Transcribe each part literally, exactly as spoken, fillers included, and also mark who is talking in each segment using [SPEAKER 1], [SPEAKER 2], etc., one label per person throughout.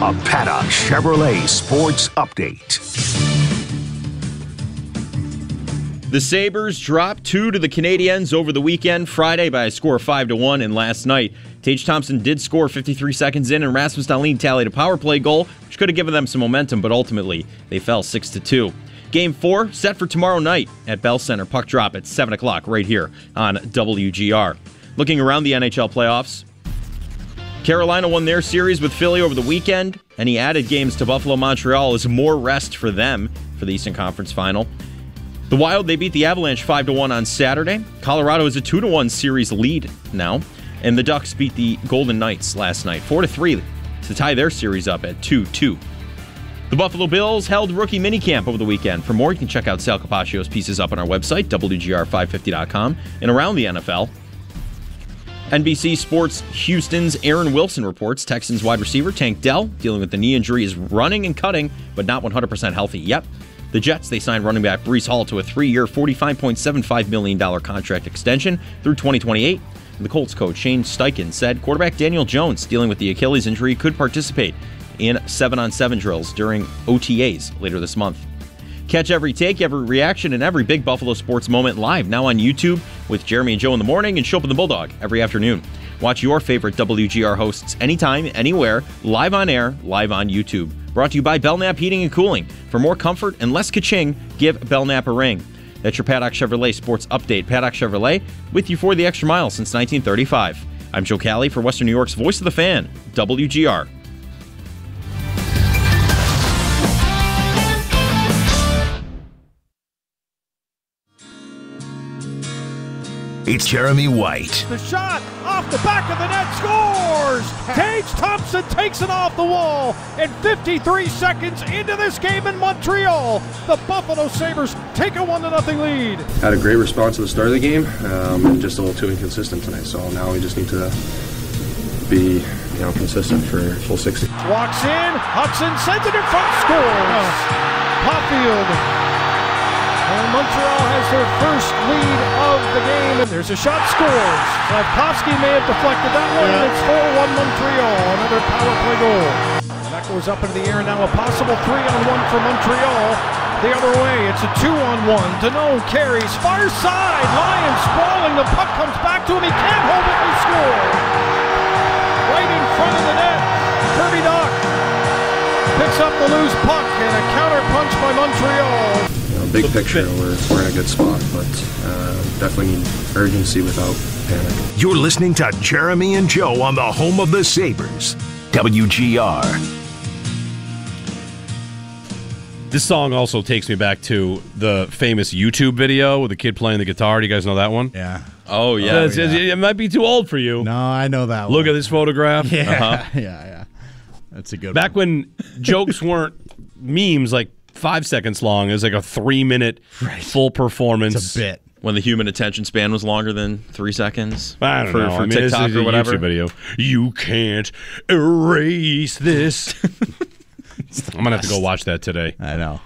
[SPEAKER 1] A Paddock Chevrolet Sports Update.
[SPEAKER 2] The Sabres dropped two to the Canadiens over the weekend, Friday by a score of five to one, and last night, Tage Thompson did score fifty-three seconds in, and Rasmus Dahlin tallied a power play goal, which could have given them some momentum, but ultimately, they fell six to two. Game four set for tomorrow night at Bell Center. Puck drop at seven o'clock right here on W G R. Looking around the N H L playoffs, Carolina won their series with Philly over the weekend. Any added games to Buffalo, Montreal is more rest for them for the Eastern Conference Final. The Wild, they beat the Avalanche five to one on Saturday. Colorado is a two to one series lead now. And the Ducks beat the Golden Knights last night four to three to tie their series up at two two. The Buffalo Bills held rookie minicamp over the weekend. For more, you can check out Sal Capaccio's pieces up on our website, W G R five fifty dot com, and around the N F L. N B C Sports Houston's Aaron Wilson reports Texans wide receiver Tank Dell, dealing with the knee injury, is running and cutting, but not one hundred percent healthy yet. The Jets, they signed running back Breece Hall to a three-year, forty-five point seven five million dollars contract extension through twenty twenty-eight. And the Colts coach Shane Steichen said quarterback Daniel Jones, dealing with the Achilles injury, could participate in seven-on-seven drills during O T As later this month. Catch every take, every reaction, and every big Buffalo sports moment live now on YouTube with Jeremy and Joe in the morning and Show Up in the Bulldog every afternoon. Watch your favorite W G R hosts anytime, anywhere, live on air, live on YouTube. Brought to you by Belknap Heating and Cooling. For more comfort and less ka-ching, give Belknap a ring. That's your Paddock Chevrolet Sports Update. Paddock Chevrolet, with you for the extra mile since nineteen thirty-five. I'm Joe Cali for Western New York's Voice of the Fan, W G R.
[SPEAKER 1] It's Jeremy White.
[SPEAKER 3] The shot off the back of the net, scores! Tage Thompson takes it off the wall, and fifty-three seconds into this game in Montreal, the Buffalo Sabres take a one to nothing lead.
[SPEAKER 4] Had a great response at the start of the game, um, and just a little too inconsistent tonight. So now we just need to be, you know, consistent for full sixty.
[SPEAKER 3] Walks in, Hudson sends it in front, scores! Popfield. And Montreal has their first lead of the game. And there's a shot, scores. Slavkovsky may have deflected that one, yeah. And it's four one Montreal. Another power play goal. And that goes up into the air. Now a possible three on one for Montreal. The other way, it's a two on one. Deneau carries, far side. Lions sprawling. The puck comes back to him. He can't hold it. He scores. Right in front of the net. Kirby Dach picks up the loose puck, and a counter punch by Montreal.
[SPEAKER 4] Big picture, we're, we're in a good spot, but uh, definitely need urgency without panic.
[SPEAKER 1] You're listening to Jeremy and Joe on the home of the Sabres, W G R.
[SPEAKER 5] This song also takes me back to the famous YouTube video with the kid playing the guitar. Do you guys know that one?
[SPEAKER 6] Yeah.
[SPEAKER 2] Oh, yeah.
[SPEAKER 5] Uh, it's, it's, it might be too old for you.
[SPEAKER 6] No, I know that one.
[SPEAKER 5] Look at this photograph.
[SPEAKER 6] Yeah,
[SPEAKER 5] uh-huh.
[SPEAKER 6] yeah, yeah. That's a good
[SPEAKER 5] Back
[SPEAKER 6] one.
[SPEAKER 5] when jokes weren't memes like five seconds long, it was like a three-minute
[SPEAKER 6] right.
[SPEAKER 5] full performance.
[SPEAKER 6] It's a bit.
[SPEAKER 2] When the human attention span was longer than three seconds.
[SPEAKER 5] I don't
[SPEAKER 2] for,
[SPEAKER 5] know.
[SPEAKER 2] For
[SPEAKER 5] I mean,
[SPEAKER 2] TikTok
[SPEAKER 5] this is
[SPEAKER 2] or
[SPEAKER 5] a
[SPEAKER 2] whatever.
[SPEAKER 5] YouTube video. You can't erase this. I'm going to have to go watch that today.
[SPEAKER 6] I know.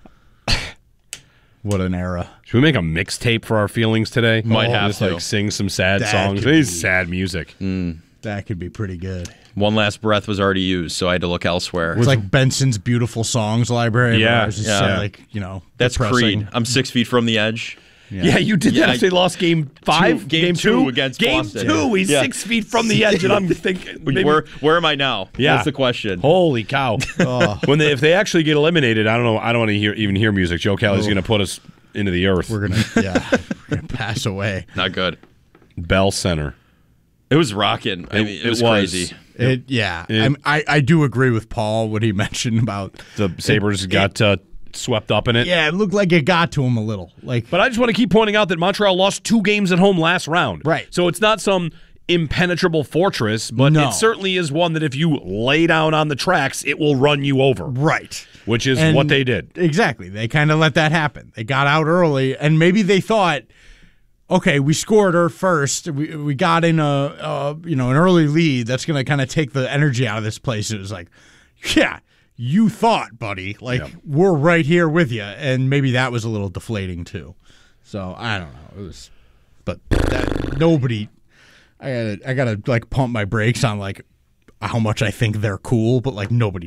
[SPEAKER 6] What an era.
[SPEAKER 5] Should we make a mixtape for our feelings today?
[SPEAKER 2] Might
[SPEAKER 5] oh,
[SPEAKER 2] have
[SPEAKER 5] just
[SPEAKER 2] to.
[SPEAKER 5] like sing some sad
[SPEAKER 6] That
[SPEAKER 5] songs.
[SPEAKER 6] could
[SPEAKER 5] It's
[SPEAKER 6] be-
[SPEAKER 5] sad music.
[SPEAKER 2] Mm.
[SPEAKER 6] That could be pretty good.
[SPEAKER 2] One last breath was already used, so I had to look elsewhere.
[SPEAKER 6] It's like Benson's Beautiful Songs library.
[SPEAKER 5] Yeah,
[SPEAKER 6] where it's just
[SPEAKER 2] yeah.
[SPEAKER 6] so, like, you know,
[SPEAKER 2] That's
[SPEAKER 6] depressing.
[SPEAKER 2] Creed. I'm six feet from the edge.
[SPEAKER 6] Yeah,
[SPEAKER 5] Yeah, you did
[SPEAKER 2] Yeah,
[SPEAKER 5] that
[SPEAKER 2] I-
[SPEAKER 5] after they lost game five?
[SPEAKER 2] Two- game two against
[SPEAKER 5] Game
[SPEAKER 2] Boston.
[SPEAKER 5] two, he's
[SPEAKER 2] Yeah.
[SPEAKER 5] six feet from the edge, and I'm thinking, maybe,
[SPEAKER 2] Where where am I now?
[SPEAKER 5] Yeah.
[SPEAKER 2] That's the question.
[SPEAKER 5] holy cow.
[SPEAKER 6] Oh.
[SPEAKER 5] When they, if they actually get eliminated, I don't know, I don't want to hear even hear music. Joe Kelly's
[SPEAKER 6] Oh.
[SPEAKER 5] going to put us into the earth.
[SPEAKER 6] We're going to, yeah, we're going to pass away.
[SPEAKER 2] Not good.
[SPEAKER 5] Bell Center.
[SPEAKER 2] It was rocking. I
[SPEAKER 5] It-
[SPEAKER 2] mean, it,
[SPEAKER 5] it
[SPEAKER 2] was,
[SPEAKER 5] was.
[SPEAKER 2] crazy.
[SPEAKER 6] It, yeah,
[SPEAKER 5] It-
[SPEAKER 6] I'm, I I do agree with Paul what he mentioned about
[SPEAKER 5] The Sabres
[SPEAKER 6] it-
[SPEAKER 5] got uh, swept up in it.
[SPEAKER 6] Yeah, it looked like it got to him a little. Like,
[SPEAKER 5] But I just want to keep pointing out that Montreal lost two games at home last round.
[SPEAKER 6] Right.
[SPEAKER 5] So it's not some impenetrable fortress, but
[SPEAKER 6] No.
[SPEAKER 5] it certainly is one that if you lay down on the tracks, it will run you over.
[SPEAKER 6] right.
[SPEAKER 5] Which is
[SPEAKER 6] And-
[SPEAKER 5] what they did.
[SPEAKER 6] Exactly. They kind of let that happen. They got out early, and maybe they thought, okay, we scored her first. We we got in a, a you know an early lead. That's going to kind of take the energy out of this place. It was like, yeah, you thought, buddy. Like
[SPEAKER 5] Yep.
[SPEAKER 6] we're right here with you, and maybe that was a little deflating too. So I don't know. It was, but that, nobody. I gotta I gotta like pump my brakes on like how much I think they're cool, but like nobody